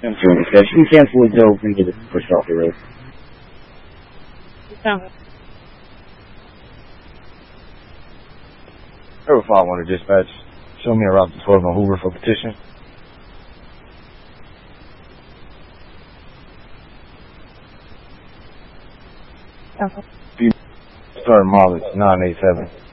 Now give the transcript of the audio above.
You can cancel it though and get it pushed off the road. Aero 5-1 dispatch. Show me a route to 12 on Hoover for petition. Starting mileage 987.